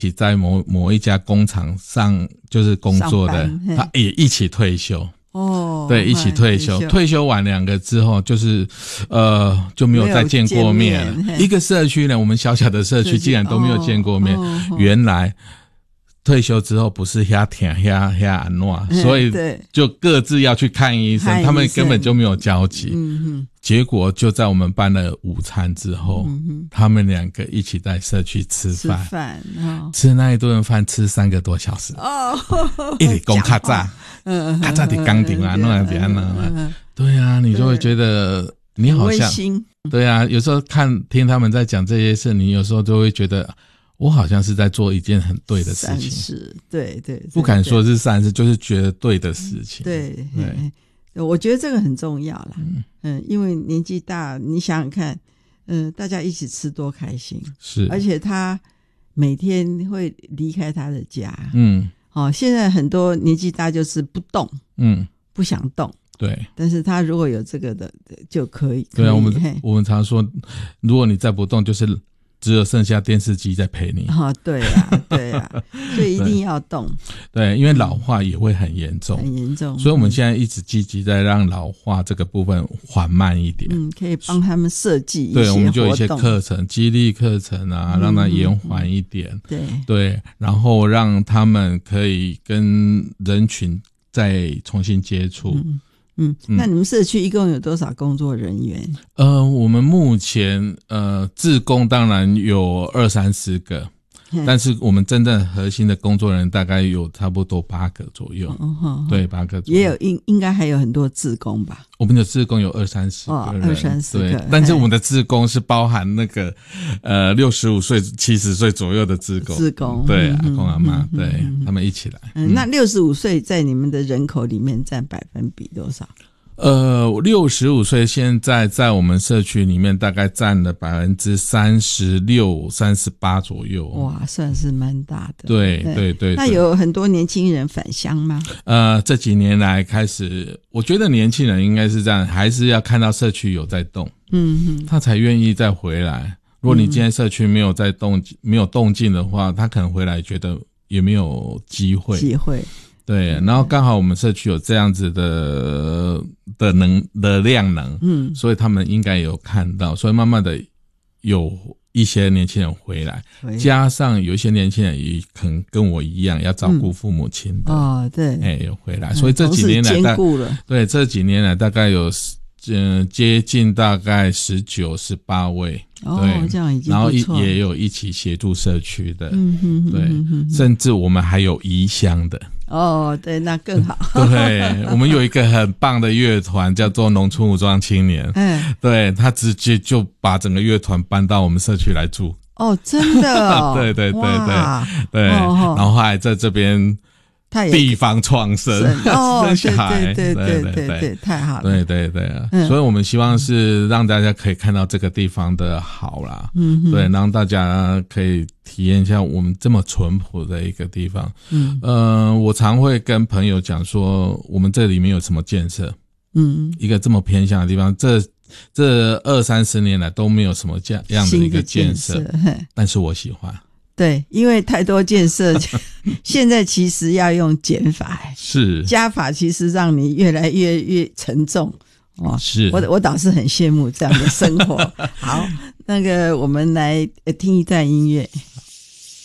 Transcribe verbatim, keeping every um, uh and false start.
起在某某一家工厂上就是工作的，他也一起退休。哦，对，一起退休，退休完两个之后，就是呃就没有再见过面了。面一个社区呢，我们小小的社区竟然都没有见过面，哦哦、原来退休之后不是遐疼遐遐安怎，所以就各自要去看医生，他们根本就没有交集。嗯哼，结果就在我们办了午餐之后，嗯、他们两个一起在社区吃饭，吃饭、哦、吃那一顿饭吃三个多小时，哦，一直讲较早。嗯，他在你岗顶啊，弄来别安啊，对啊，你就会觉得你好像，对啊，有时候看听他们在讲这些事，你有时候就会觉得我好像是在做一件很对的事情，善事，对 对, 对， 不敢说是善事，就是觉得对的事情， 对对，对我觉得这个很重要啦，嗯嗯，因为年纪大，你想想看，嗯，大家一起吃多开心，是，而且他每天会离开他的家，嗯。哦，现在很多年纪大就是不动，嗯，不想动， 对。 但是他如果有这个的就可以， 对啊，我们我们常说，如果你再不动，就是只有剩下电视机在陪你。 哦，对啊，对啊，所以一定要动。 对，因为老化也会很严重， 很严重。 所以我们现在一直积极在让老化这个部分缓慢一点。 嗯，可以帮他们设计一些活动。 对，我们就有一些课程，激励课程啊，让它延缓一点。嗯、对对，然后让他们可以跟人群再重新接触。 嗯嗯，那你们社区一共有多少工作人员？ 呃，我们目前呃，志工当然有二三十个，但是我们真正核心的工作人员大概有差不多八个左右。哦、对，八个左右。 也有应应该还有很多志工吧？ 我们的志工有二三十个人， 二三十个。 对，但是我们的志工是包含那个呃六十五岁、七十岁左右的志工。 志工， 对，阿公阿嬷，对、嗯、他们一起来。 嗯，那六十五岁在你们的人口里面占百分比多少？ 呃，六十五岁现在在我们社区里面大概占了百分之三十六、三十八左右。 哇，算是蛮大的。 对对 对, 对。 那有很多年轻人返乡吗？ 呃，这几年来开始，我觉得年轻人应该是这样，还是要看到社区有在动，嗯哼，他才愿意再回来。如果你今天社区没有在动、嗯、没有动静的话，他可能回来觉得也没有机会。 机会。 对，然后刚好我们社区有这样子的的能的量能，嗯，所以他们应该有看到，所以慢慢的有一些年轻人回来，加上有一些年轻人也可能跟我一样要照顾父母亲的，嗯、 哦，对， 哎、欸，有回来，所以这几年来大，对，这几年来大概有嗯、呃、接近大概十九、十八位。 哦，对，这样已经不错。 然后也有一起协助社区的，嗯哼哼，对，嗯哼哼，甚至我们还有移乡的。 哦，对，那更好。 对，我们有一个很棒的乐团，叫做农村武装青年。嗯，对，他直接就把整个乐团搬到我们社区来住。 哦，真的哦？ 对对对对对，哦、然后还在这边。地方创生， 哦， 生小孩， 对对对对 对, 对, 对，太好了， 对对对、嗯，所以我们希望是让大家可以看到这个地方的好啦，嗯，对，让大家可以体验一下我们这么淳朴的一个地方。嗯，呃，我常会跟朋友讲说，我们这里面有什么建设，嗯，一个这么偏向的地方，这这二三十年来都没有什么这样的一个建设，建设但是我喜欢。 对，因为太多建设，现在其实要用减法， 是加法，其实让你越来越越沉重。哦，是我我倒是很羡慕这样的生活。好，那个我们来听一段音乐。